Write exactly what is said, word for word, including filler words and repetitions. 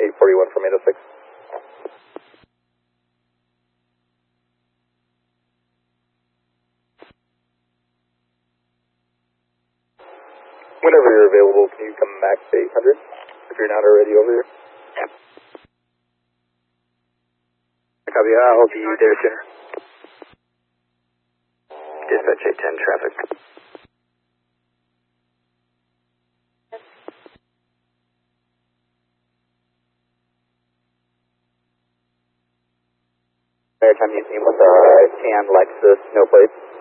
eight forty-one from eight oh six. Whenever you're available, can you come back to eight hundred if you're not already over here? Copy, I'll be there soon. Dispatch eight ten traffic. Maritime Museum with a tan Lexus, no plates.